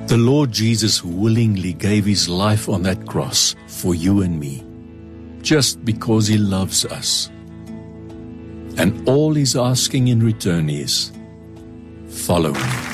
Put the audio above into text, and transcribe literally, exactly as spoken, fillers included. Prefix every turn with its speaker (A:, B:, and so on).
A: The Lord Jesus willingly gave his life on that cross for you and me, just because he loves us. And all he's asking in return is, follow me.